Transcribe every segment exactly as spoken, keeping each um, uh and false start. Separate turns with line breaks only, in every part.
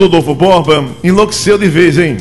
do Novo Borba enlouqueceu de vez, hein?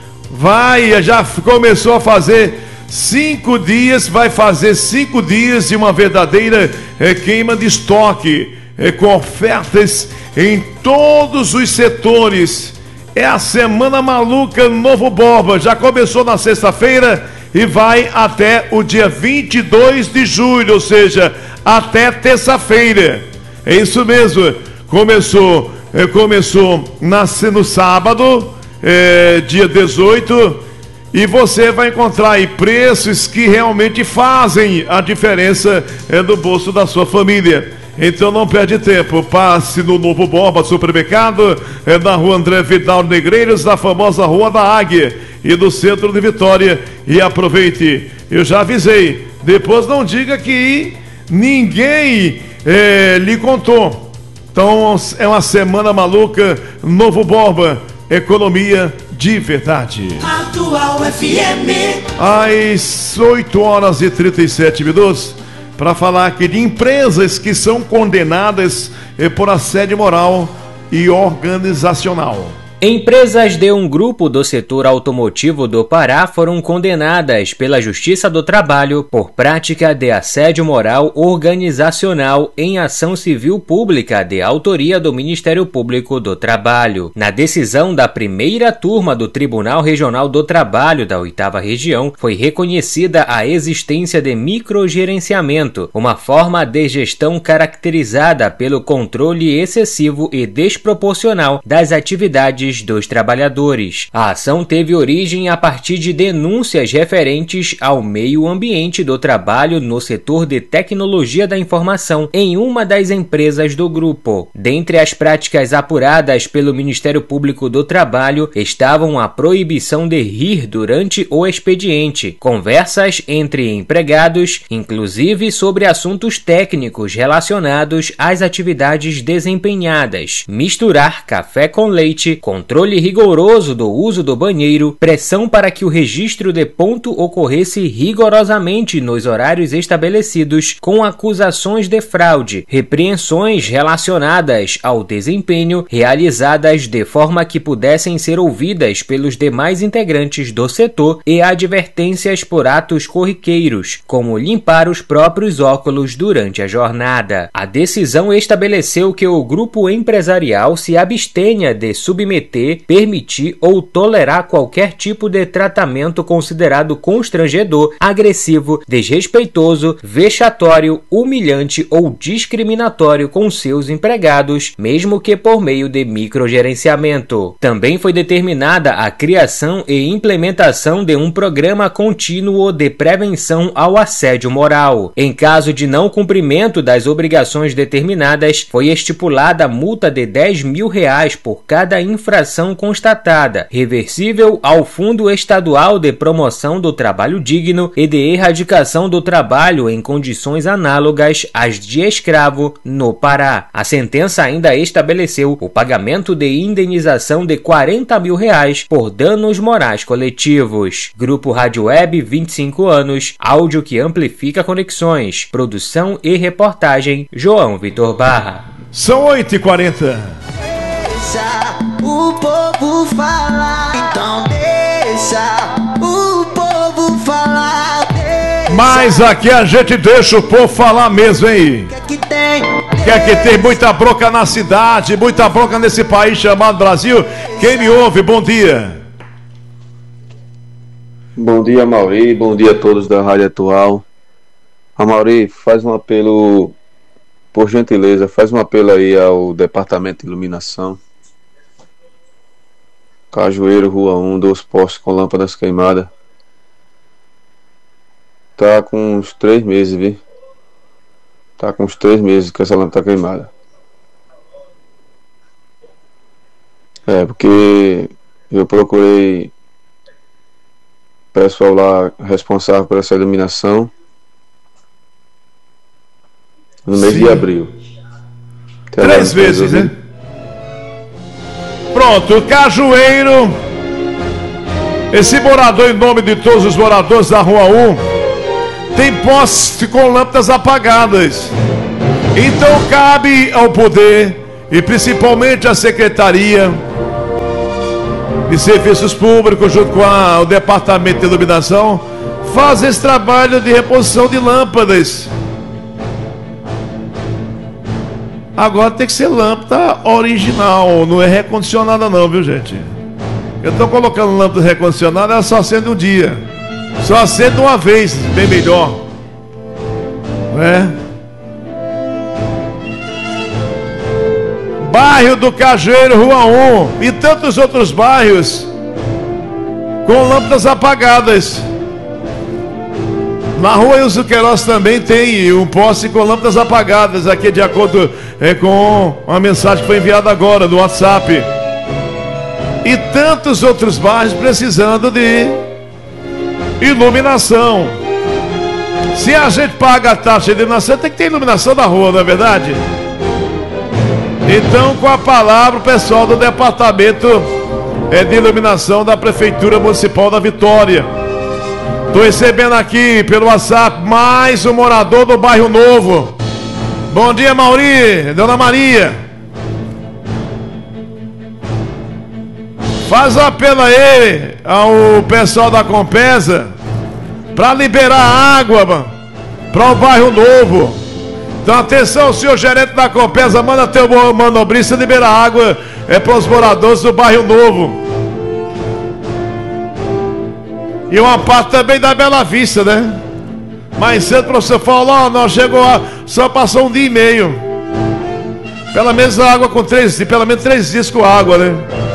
Vai, já começou a fazer cinco dias, vai fazer cinco dias de uma verdadeira é, queima de estoque, é, com ofertas em todos os setores. É a Semana Maluca Novo Borba, já começou na sexta-feira e vai até o dia vinte e dois de julho, ou seja, até terça-feira. É isso mesmo, começou, é, começou na, no sábado, é, dia dezoito, e você vai encontrar aí preços que realmente fazem a diferença é, no bolso da sua família. Então não perde tempo, passe no Novo Borba Supermercado, é na rua André Vidal Negreiros, na famosa Rua da Águia e no centro de Vitória, e aproveite. Eu já avisei, depois não diga que ninguém é, lhe contou. Então é uma Semana Maluca Novo Borba, economia de verdade.
Atual F M.
Às oito horas e trinta e sete minutos, para falar aqui de empresas que são condenadas por assédio moral e organizacional.
Empresas de um grupo do setor automotivo do Pará foram condenadas pela Justiça do Trabalho por prática de assédio moral organizacional em ação civil pública de autoria do Ministério Público do Trabalho. Na decisão da primeira turma do Tribunal Regional do Trabalho da oitava Região, foi reconhecida a existência de microgerenciamento, uma forma de gestão caracterizada pelo controle excessivo e desproporcional das atividades dos trabalhadores. A ação teve origem a partir de denúncias referentes ao meio ambiente do trabalho no setor de tecnologia da informação em uma das empresas do grupo. Dentre as práticas apuradas pelo Ministério Público do Trabalho estavam a proibição de rir durante o expediente, conversas entre empregados, inclusive sobre assuntos técnicos relacionados às atividades desempenhadas, misturar café com leite, controle rigoroso do uso do banheiro, pressão para que o registro de ponto ocorresse rigorosamente nos horários estabelecidos, com acusações de fraude, repreensões relacionadas ao desempenho realizadas de forma que pudessem ser ouvidas pelos demais integrantes do setor e advertências por atos corriqueiros, como limpar os próprios óculos durante a jornada. A decisão estabeleceu que o grupo empresarial se abstenha de submeter, permitir ou tolerar qualquer tipo de tratamento considerado constrangedor, agressivo, desrespeitoso, vexatório, humilhante ou discriminatório com seus empregados, mesmo que por meio de microgerenciamento. Também foi determinada a criação e implementação de um programa contínuo de prevenção ao assédio moral. Em caso de não cumprimento das obrigações determinadas, foi estipulada multa de dez mil reais por cada infração constatada, reversível ao Fundo Estadual de Promoção do Trabalho Digno e de Erradicação do Trabalho em condições análogas às de escravo no Pará. A sentença ainda estabeleceu o pagamento de indenização de quarenta mil reais por danos morais coletivos. Grupo Rádio Web, vinte e cinco anos, áudio que amplifica conexões, produção e reportagem, João Vitor Barra.
São oito e quarenta.
Deixa o povo falar, então deixa o povo falar. Deixa.
Mas aqui a gente deixa o povo falar mesmo, hein?
Que é que tem?
Que é que tem muita bronca na cidade, muita bronca nesse país chamado Brasil. Quem me ouve, bom dia.
Bom dia, Mauri, bom dia a todos da Rádio Atual. A Mauri, faz um apelo, por gentileza, faz um apelo aí ao Departamento de Iluminação. Cajueiro, Rua um, dois postes com lâmpadas queimadas. Tá com uns três meses, viu? Tá com uns três meses que essa lâmpada tá queimada. É, porque eu procurei o pessoal lá responsável por essa iluminação no mês Sim. de abril.
Três vezes, né? Pronto, Cajueiro. Esse morador, em nome de todos os moradores da Rua um, tem poste com lâmpadas apagadas. Então cabe ao poder e principalmente à secretaria de Serviços Públicos, junto com a, o Departamento de Iluminação, faz esse trabalho de reposição de lâmpadas. Agora tem que ser lâmpada original, não é recondicionada não, viu gente? Eu estou colocando lâmpada recondicionada, ela só acende um dia. Só acende uma vez, bem melhor. Não é? Bairro do Cajueiro, Rua um, e tantos outros bairros com lâmpadas apagadas. Na Rua Ilso Queiroz também tem um poste com lâmpadas apagadas, aqui de acordo é, com uma mensagem que foi enviada agora no WhatsApp. E tantos outros bairros precisando de iluminação. Se a gente paga a taxa de iluminação, tem que ter iluminação na rua, não é verdade? Então, com a palavra, o pessoal do Departamento é, de Iluminação da Prefeitura Municipal da Vitória. Estou recebendo aqui pelo WhatsApp mais um morador do Bairro Novo. Bom dia, Mauri, Dona Maria. Faz um apelo aí ao pessoal da Compesa para liberar água para o Bairro Novo. Então atenção, senhor gerente da Compesa, manda teu manobrista liberar água é, para os moradores do Bairro Novo. E uma parte também da Bela Vista, né? Mais cedo o professor falou, ó, nós chegou a, só passou um dia e meio. Pelo menos a água com três dias, pelo menos três dias com água, né?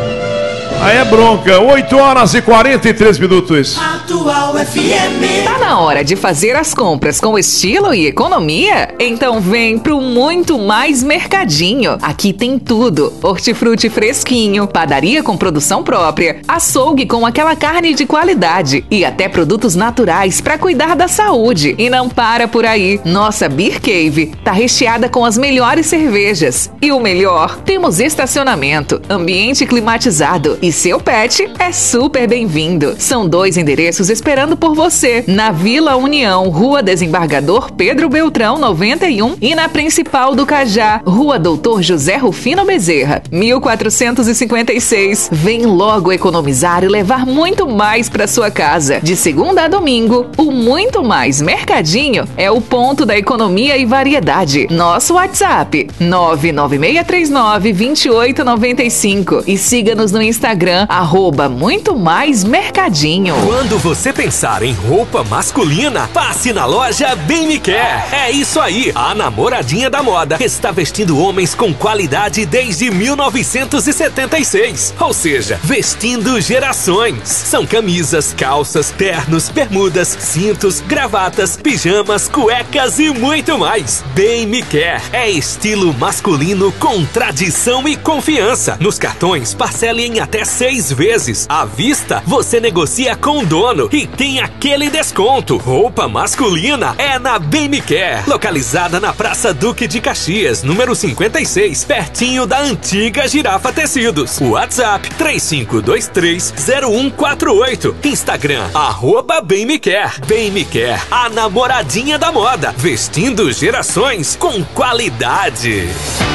Aí é bronca, oito horas e quarenta e três minutos.
Atual F M.
Tá na hora de fazer as compras com estilo e economia? Então vem pro Muito Mais Mercadinho. Aqui tem tudo: hortifruti fresquinho, padaria com produção própria, açougue com aquela carne de qualidade e até produtos naturais para cuidar da saúde. E não para por aí. Nossa Beer Cave tá recheada com as melhores cervejas. E o melhor, temos estacionamento, ambiente climatizado e seu pet é super bem-vindo. São dois endereços esperando por você: na Vila União, Rua Desembargador Pedro Beltrão, noventa e um, e na Principal do Cajá, Rua Doutor José Rufino Bezerra, mil quatrocentos e cinquenta e seis. Vem logo economizar e levar muito mais para sua casa. De segunda a domingo, o Muito Mais Mercadinho é o ponto da economia e variedade. Nosso WhatsApp nove nove seis três nove, dois oito nove cinco e siga-nos no Instagram arroba Muito Mais Mercadinho.
Quando você pensar em roupa masculina, passe na loja Bem Me Quer. É isso aí, a namoradinha da moda está vestindo homens com qualidade desde mil novecentos e setenta e seis. Ou seja, vestindo gerações. São camisas, calças, ternos, bermudas, cintos, gravatas, pijamas, cuecas e muito mais. Bem Me Quer é estilo masculino com tradição e confiança. Nos cartões, parcele em até seis vezes. À vista, você negocia com o dono e tem aquele desconto. Roupa masculina é na Bem Me Quer, localizada na Praça Duque de Caxias, número cinquenta e seis, pertinho da antiga Girafa Tecidos. WhatsApp três cinco dois três, zero um quatro oito. Instagram, arroba Bem Me Quer. Bem Me Quer, a namoradinha da moda, vestindo gerações com qualidade.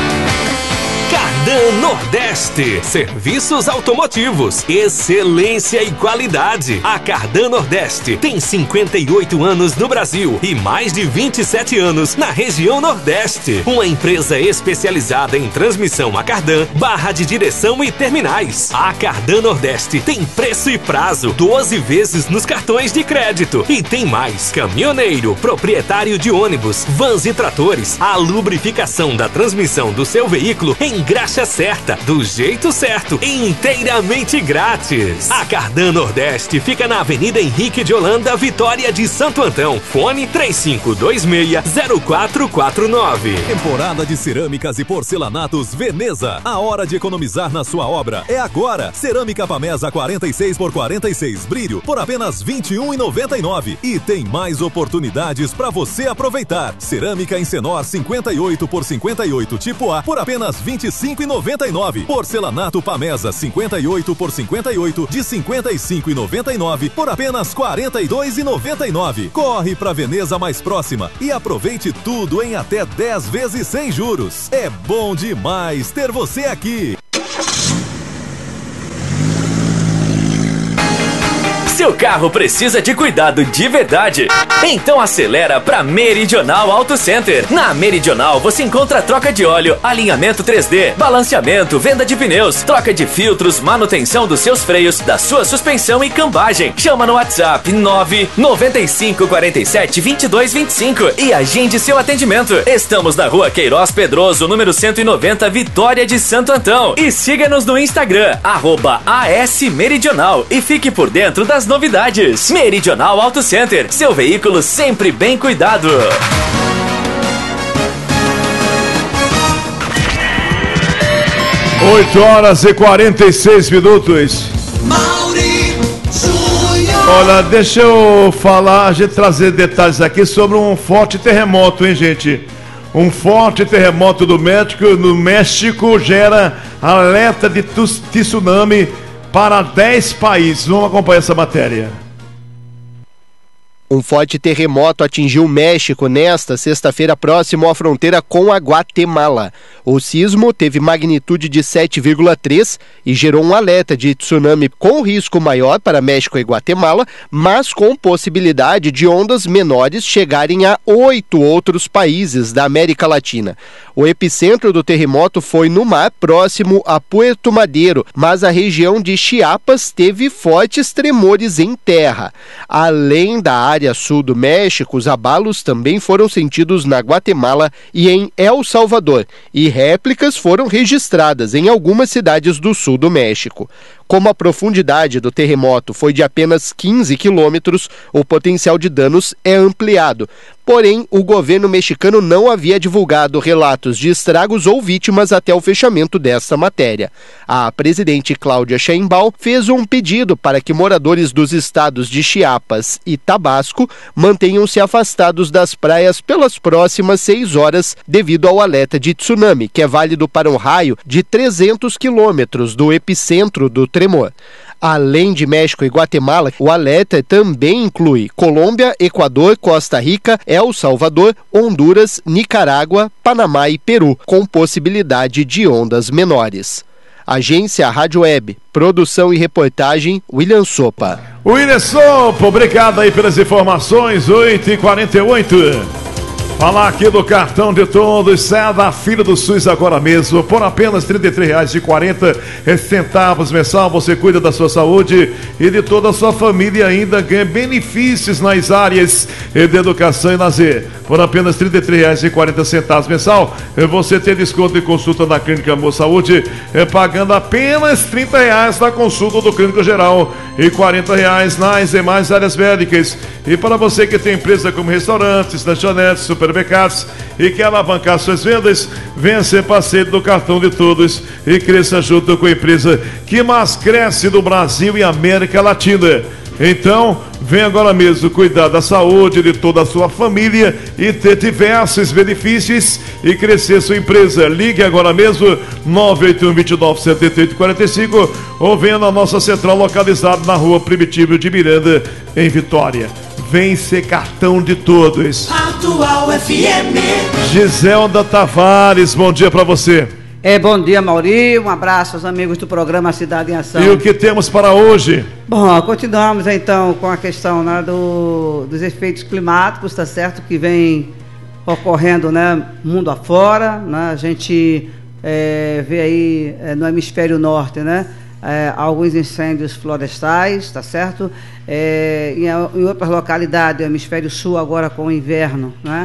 Cardan Nordeste, serviços automotivos, excelência e qualidade. A Cardan Nordeste tem cinquenta e oito anos no Brasil e mais de vinte e sete anos na região Nordeste. Uma empresa especializada em transmissão a cardan, barra de direção e terminais. A Cardan Nordeste tem preço e prazo, doze vezes nos cartões de crédito. E tem mais: caminhoneiro, proprietário de ônibus, vans e tratores. A lubrificação da transmissão do seu veículo em graxa certa, do jeito certo, inteiramente grátis. A Cardan Nordeste fica na Avenida Henrique de Holanda, Vitória de Santo Antão. Fone três cinco dois seis, zero quatro quatro nove.
Temporada de cerâmicas e porcelanatos Veneza. A hora de economizar na sua obra é agora. Cerâmica Pamesa quarenta e seis por quarenta e seis brilho por apenas vinte e um reais e noventa e nove. E tem mais oportunidades para você aproveitar. Cerâmica Encenor cinquenta e oito por cinquenta e oito tipo A por apenas vinte e cinco reais e noventa e nove. Porcelanato Pamesa cinquenta e oito por cinquenta e oito de cinquenta e cinco reais e noventa e nove por apenas quarenta e dois reais e noventa e nove. Corre pra Veneza mais próxima e aproveite tudo em até dez vezes sem juros. É bom demais ter você aqui.
Seu carro precisa de cuidado de verdade? Então acelera para Meridional Auto Center. Na Meridional você encontra troca de óleo, alinhamento três D, balanceamento, venda de pneus, troca de filtros, manutenção dos seus freios, da sua suspensão e cambagem. Chama no WhatsApp nove nove cinco quatro sete dois dois dois cinco e agende seu atendimento. Estamos na Rua Queiroz Pedroso, número cento e noventa, Vitória de Santo Antão. E siga-nos no Instagram, arroba A S Meridional, e fique por dentro das novidades. Meridional Auto Center, seu veículo sempre bem cuidado.
oito horas e quarenta e seis minutos.
Mauri Júnior.
Olha, deixa eu falar, a gente trazer detalhes aqui sobre um forte terremoto, hein, gente? Um forte terremoto do México, no México gera alerta de tsunami para dez países. Vamos acompanhar essa matéria.
Um forte terremoto atingiu o México nesta sexta-feira próximo à fronteira com a Guatemala. O sismo teve magnitude de sete vírgula três e gerou um alerta de tsunami com risco maior para México e Guatemala, mas com possibilidade de ondas menores chegarem a oito outros países da América Latina. O epicentro do terremoto foi no mar próximo a Puerto Madero, mas a região de Chiapas teve fortes tremores em terra. Além da área área sul do México, os abalos também foram sentidos na Guatemala e em El Salvador, e réplicas foram registradas em algumas cidades do sul do México. Como a profundidade do terremoto foi de apenas quinze quilômetros, o potencial de danos é ampliado. Porém, o governo mexicano não havia divulgado relatos de estragos ou vítimas até o fechamento desta matéria. A presidente Cláudia Sheinbaum fez um pedido para que moradores dos estados de Chiapas e Tabasco mantenham-se afastados das praias pelas próximas seis horas devido ao alerta de tsunami, que é válido para um raio de trezentos quilômetros do epicentro do tremor. Além de México e Guatemala, o alerta também inclui Colômbia, Equador, Costa Rica, El Salvador, Honduras, Nicarágua, Panamá e Peru, com possibilidade de ondas menores. Agência Rádio Web, produção e reportagem, William Sopa.
William Sopa, obrigado aí pelas informações, oito e quarenta e oito. Falar aqui do cartão de todos, saia da fila do SUS agora mesmo, por apenas trinta e três reais e quarenta centavos mensal, você cuida da sua saúde e de toda a sua família, ainda ganha benefícios nas áreas de educação e lazer. Por apenas trinta e três reais e quarenta centavos mensal, você tem desconto em consulta na Clínica Amor Saúde, pagando apenas trinta reais na consulta do clínico geral e quarenta reais nas demais áreas médicas. E para você que tem empresa como restaurantes, lanchonetes, supermercados e quer alavancar suas vendas, venha ser parceiro do cartão de todos e cresça junto com a empresa que mais cresce do Brasil e América Latina. Então, vem agora mesmo cuidar da saúde de toda a sua família e ter diversos benefícios e crescer sua empresa. Ligue agora mesmo nove oito um, dois nove, sete oito quatro cinco ou venha na nossa central localizada na Rua Primitivo de Miranda, em Vitória. Vem ser cartão de todos.
Atual F M.
Giselda Tavares, bom dia para você.
É, bom dia, Mauri. Um abraço aos amigos do programa Cidade em Ação.
E o que temos para hoje?
Bom, continuamos então com a questão, né, do, dos efeitos climáticos, tá certo? Que vem ocorrendo, né, mundo afora, né? A gente é, vê aí é, no hemisfério norte, né, é, alguns incêndios florestais, tá certo? É, em, em outras localidades, o hemisfério sul agora com o inverno, né?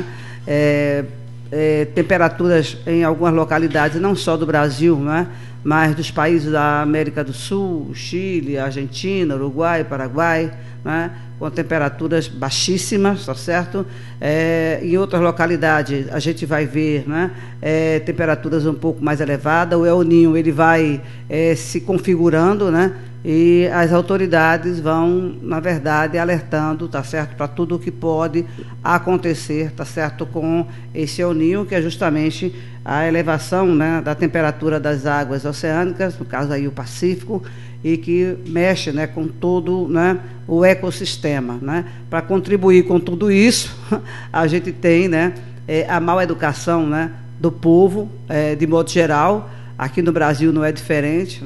É, É, temperaturas em algumas localidades, não só do Brasil, né, mas dos países da América do Sul, Chile, Argentina, Uruguai, Paraguai, né, com temperaturas baixíssimas, tá certo? É, em outras localidades a gente vai ver, né, é, temperaturas um pouco mais elevadas. O El Niño ele vai é, se configurando, né? E as autoridades vão, na verdade, alertando, tá certo, para tudo o que pode acontecer, tá certo, com esse El Niño, que é justamente a elevação, né, da temperatura das águas oceânicas, no caso aí o Pacífico, e que mexe, né, com todo, né, o ecossistema, né? Para contribuir com tudo isso, a gente tem, né, é, a mal educação, né, do povo, é, de modo geral. Aqui no Brasil não é diferente, né?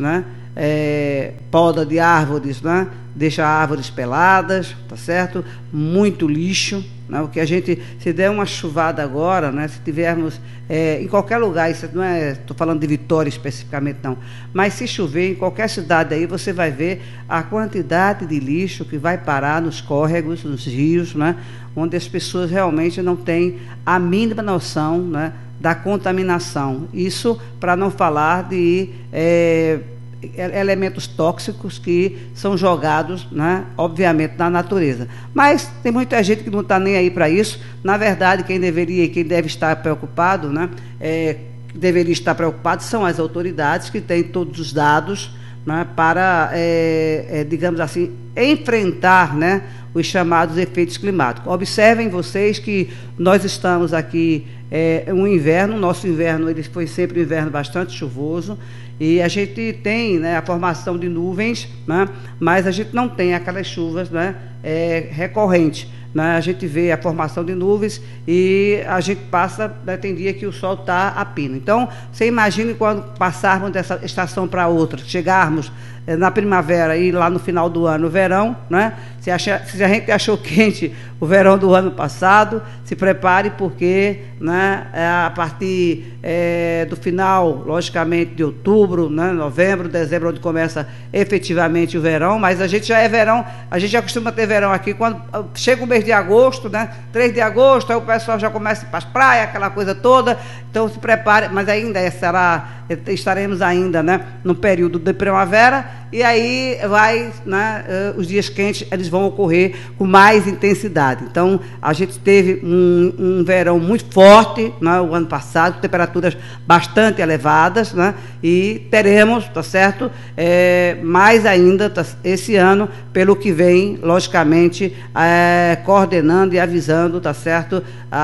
é, poda de árvores, né? Deixa árvores peladas, tá certo? Muito lixo, né? O que a gente, se der uma chuvada agora, né? Se tivermos é, em qualquer lugar, isso não é, estou falando de Vitória especificamente não, mas se chover em qualquer cidade aí, você vai ver a quantidade de lixo que vai parar nos córregos, nos rios, né? Onde as pessoas realmente não têm a mínima noção, né? Da contaminação. Isso para não falar de é, elementos tóxicos que são jogados, né, obviamente, na natureza. Mas tem muita gente que não está nem aí para isso. Na verdade, quem deveria e quem deve estar preocupado, né, é, deveria estar preocupado são as autoridades que têm todos os dados, né, para, é, é, digamos assim, enfrentar, né, os chamados efeitos climáticos. Observem vocês que nós estamos aqui é, um inverno, nosso inverno ele foi sempre um inverno bastante chuvoso, e a gente tem, né, a formação de nuvens, né, mas a gente não tem aquelas chuvas, né, é, recorrentes. Né, a gente vê a formação de nuvens e a gente passa, né, tem dia que o sol está a pino. Então, você imagine quando passarmos dessa estação para outra, chegarmos eh, na primavera e lá no final do ano, o verão, né? Se, acha, se a gente achou quente o verão do ano passado, se prepare porque, né, a partir é, do final, logicamente, de outubro, né, novembro, dezembro, onde começa efetivamente o verão, mas a gente já é verão, a gente já costuma ter verão aqui, quando chega o mês de agosto, né, três de agosto, aí o pessoal já começa a ir para as praias, aquela coisa toda, então se prepare, mas ainda será, estaremos ainda, né, no período de primavera, e aí vai, né, os dias quentes, eles vão ocorrer com mais intensidade. Então, a gente teve um, um verão muito forte, né, o ano passado, temperaturas bastante elevadas, né, e teremos, tá certo, é, mais ainda tá, esse ano, pelo que vem, logicamente, é, coordenando e avisando, tá certo,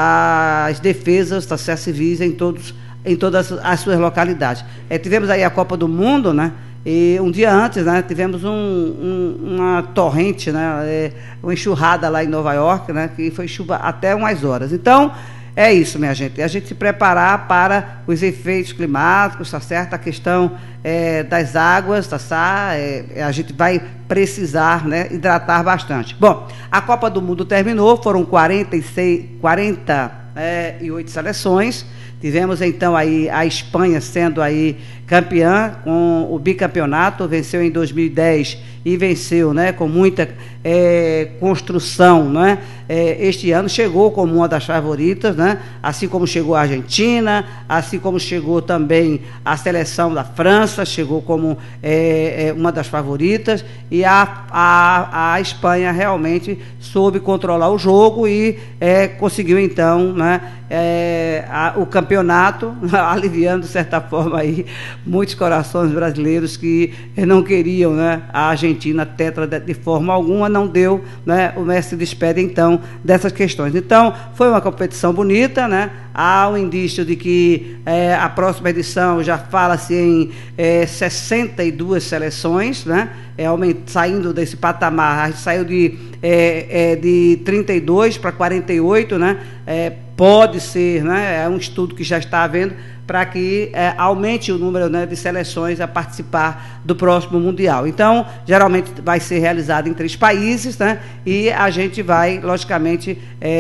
as defesas, tá certo, civis em todos, em todas as suas localidades. É, tivemos aí a Copa do Mundo, né? E um dia antes, né, tivemos um, um, uma torrente, né, é, uma enxurrada lá em Nova York, né, que foi chuva até umas horas. Então, é isso, minha gente. É a gente se preparar para os efeitos climáticos, tá certo? A questão é, das águas, tá certo? É, a gente vai precisar, né, hidratar bastante. Bom, a Copa do Mundo terminou, foram quarenta e seis, quarenta e oito seleções. Tivemos então aí a Espanha sendo aí campeã com o bicampeonato, venceu em dois mil e dez e venceu, né, com muita é, construção, né, é, este ano chegou como uma das favoritas, né, assim como chegou a Argentina, assim como chegou também a seleção da França, chegou como é, é, uma das favoritas, e a, a, a Espanha realmente soube controlar o jogo e é, conseguiu então, né, é, a, o campeonato, aliviando de certa forma aí muitos corações brasileiros que não queriam, né, a Argentina tetra de, de forma alguma, não deu, né, o Messi se despede então dessas questões. Então, foi uma competição bonita, né, há um indício de que é, a próxima edição já fala-se em é, sessenta e duas seleções, né, é, saindo desse patamar, a gente saiu de, é, é, de trinta e dois para quarenta e oito, né, é, pode ser, né, é um estudo que já está havendo, para que é, aumente o número, né, de seleções a participar do próximo Mundial. Então, geralmente vai ser realizado em três países, né, e a gente vai, logicamente,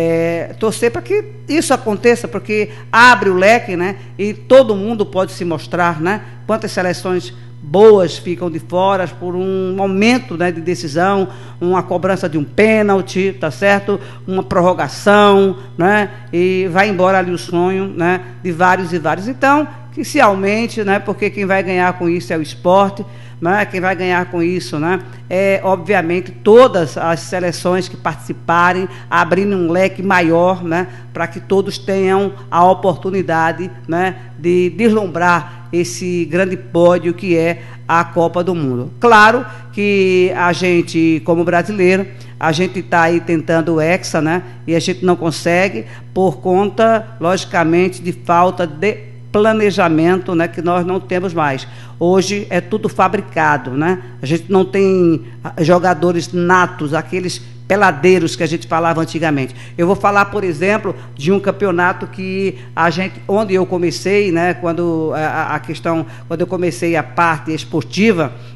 é, torcer para que isso aconteça, porque abre o leque, né, e todo mundo pode se mostrar, né, quantas seleções boas ficam de fora por um momento, né, de decisão, uma cobrança de um pênalti, tá certo? Uma prorrogação, né? E vai embora ali o sonho, né, de vários e vários. Então, que se aumente, né? Porque quem vai ganhar com isso é o esporte, né? Quem vai ganhar com isso, né, é, obviamente, todas as seleções que participarem, abrindo um leque maior, né, para que todos tenham a oportunidade, né, de deslumbrar esse grande pódio que é a Copa do Mundo. Claro que a gente, como brasileiro, a gente está aí tentando o Hexa, né, e a gente não consegue por conta, logicamente, de falta de planejamento, né, que nós não temos mais. Hoje é tudo fabricado, né? A gente não tem jogadores natos, aqueles peladeiros que a gente falava antigamente. Eu vou falar, por exemplo, de um campeonato que a gente, onde eu comecei, né, quando a, a questão, quando eu comecei a parte esportiva,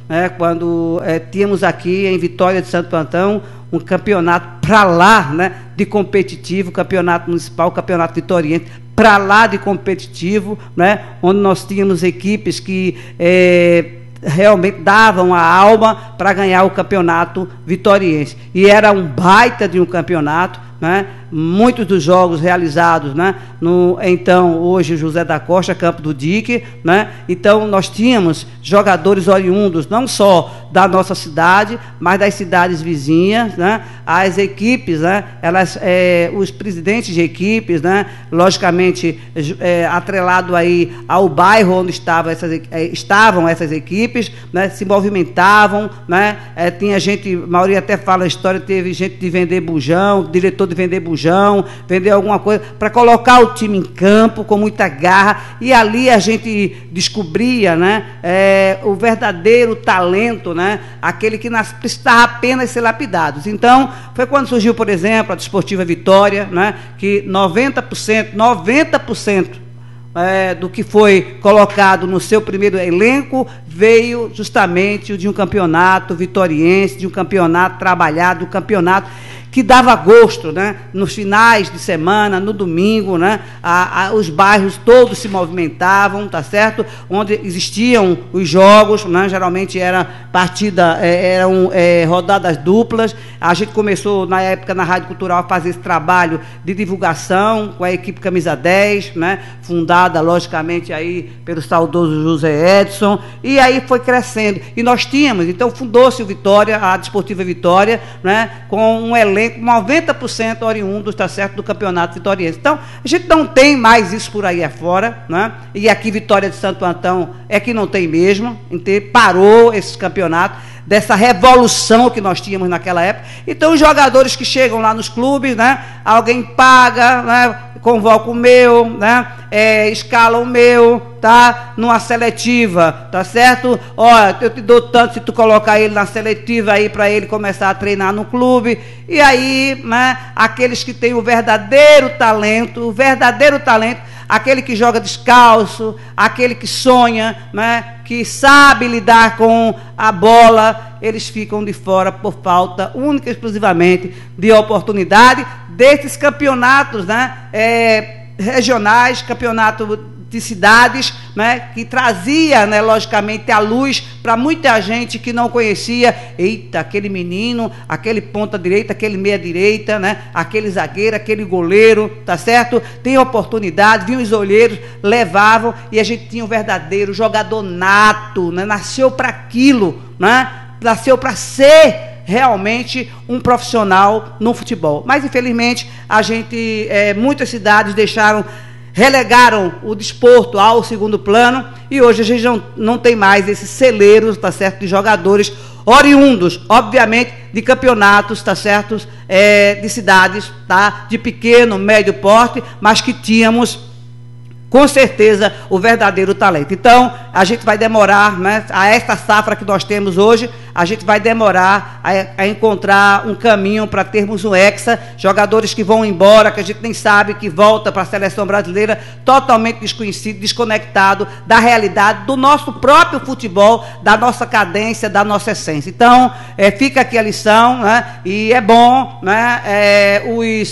né, quando é, tínhamos aqui em Vitória de Santo Antão um campeonato para lá, né, de competitivo, campeonato municipal, campeonato vitoriense, para lá de competitivo, né, onde nós tínhamos equipes que é, realmente davam a alma para ganhar o campeonato vitoriense. E era um baita de um campeonato, né? Muitos dos jogos realizados, né, no então hoje José da Costa, Campo do Dique, né? Então nós tínhamos jogadores oriundos não só da nossa cidade, mas das cidades vizinhas, né? As equipes, né, elas, é, os presidentes de equipes, né, logicamente é, atrelado aí ao bairro onde estavam essas, é, estavam essas equipes, né, se movimentavam, né? É, tinha gente, a maioria até fala a história, teve gente de vender bujão, diretor de vender bujão, vender alguma coisa, para colocar o time em campo com muita garra, e ali a gente descobria, né, é, o verdadeiro talento, né, aquele que nas, precisava apenas ser lapidado. Então, foi quando surgiu, por exemplo, a Desportiva Vitória, né, que noventa por cento, noventa por cento é, do que foi colocado no seu primeiro elenco veio justamente de um campeonato vitoriense, de um campeonato trabalhado, de um campeonato que dava gosto, né? Nos finais de semana, no domingo, né? A, a, os bairros todos se movimentavam, tá certo? Onde existiam os jogos, né? Geralmente era partida, é, eram é, rodadas duplas. A gente começou, na época, na Rádio Cultural, a fazer esse trabalho de divulgação com a equipe Camisa dez, né? Fundada, logicamente, aí pelo saudoso José Edson, e aí foi crescendo. E nós tínhamos, então fundou-se o Vitória, a Desportiva Vitória, né? Com um elenco noventa por cento oriundos, tá certo, do campeonato vitoriense. Então, a gente não tem mais isso por aí afora, né? E aqui Vitória de Santo Antão é que não tem mesmo, parou esse campeonato, dessa revolução que nós tínhamos naquela época. Então, os jogadores que chegam lá nos clubes, né? Alguém paga, né? Convoca o meu, né? É, escala o meu, tá? Numa seletiva, tá certo? Olha, eu te dou tanto se tu colocar ele na seletiva aí para ele começar a treinar no clube. E aí, né? Aqueles que têm o verdadeiro talento, o verdadeiro talento, aquele que joga descalço, aquele que sonha, né? Que sabe lidar com a bola, eles ficam de fora por falta única e exclusivamente de oportunidade desses campeonatos, né, é, regionais, campeonato de cidades, né, que trazia, né, logicamente, a luz para muita gente que não conhecia. Eita, aquele menino, aquele ponta direita, aquele meia direita, né, aquele zagueiro, aquele goleiro, tá certo? Tem oportunidade, vinham os olheiros, levavam, e a gente tinha um verdadeiro jogador nato, né, nasceu para aquilo, né, nasceu para ser realmente um profissional no futebol. Mas, infelizmente, a gente, é, muitas cidades deixaram, relegaram o desporto ao segundo plano, e hoje a gente não, não tem mais esses celeiros, tá certo, de jogadores oriundos, obviamente, de campeonatos, tá certo, é, de cidades, tá, de pequeno, médio porte, mas que tínhamos com certeza o verdadeiro talento. Então, a gente vai demorar, né, a esta safra que nós temos hoje, a gente vai demorar a, a encontrar um caminho para termos um hexa, jogadores que vão embora, que a gente nem sabe, que volta para a seleção brasileira, totalmente desconhecido, desconectado da realidade do nosso próprio futebol, da nossa cadência, da nossa essência. Então, é, fica aqui a lição, né, e é bom, né, é, os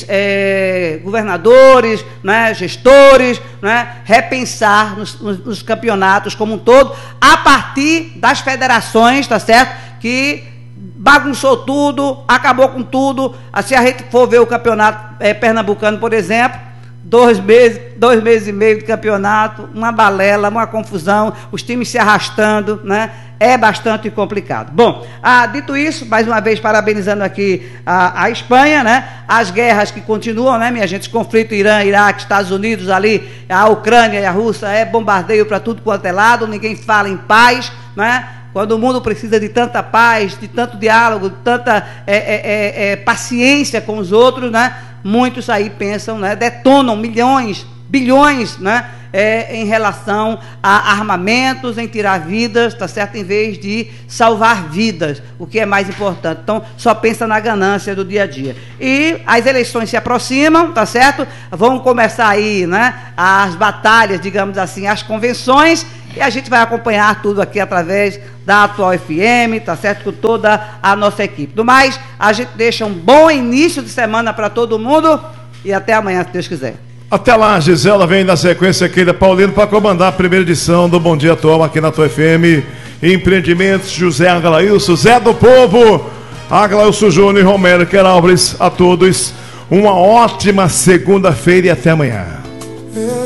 é, governadores, né, gestores, né, repensar nos, nos, nos campeonatos como um todo, a partir das federações, tá certo? Que bagunçou tudo, acabou com tudo. Se a gente for ver o campeonato é, pernambucano, por exemplo, dois meses, dois meses e meio de campeonato, uma balela, uma confusão, os times se arrastando, né? É bastante complicado. Bom, ah, dito isso, mais uma vez parabenizando aqui a, a Espanha, né? As guerras que continuam, né, minha gente? Esse conflito Irã, Iraque, Estados Unidos ali, a Ucrânia e a Rússia, é bombardeio para tudo quanto é lado, ninguém fala em paz, né? Quando o mundo precisa de tanta paz, de tanto diálogo, de tanta é, é, é, paciência com os outros, né? Muitos aí pensam, né? Detonam milhões, bilhões, né? É, em relação a armamentos, em tirar vidas, tá certo? Em vez de salvar vidas, o que é mais importante. Então, só pensa na ganância do dia a dia. E as eleições se aproximam, tá certo? Vão começar aí, né, as batalhas, digamos assim, as convenções, E a gente vai acompanhar tudo aqui através da Atual F M, tá certo? Com toda a nossa equipe. Do mais, a gente deixa um bom início de semana para todo mundo e até amanhã, se Deus quiser.
Até lá, Gisela vem na sequência aqui da Paulino para comandar a primeira edição do Bom Dia Atual aqui na Atual F M. Empreendimentos José Aglailson, Zé do Povo, Aglailson Júnior e Romero Queralves. A todos uma ótima segunda-feira e até amanhã.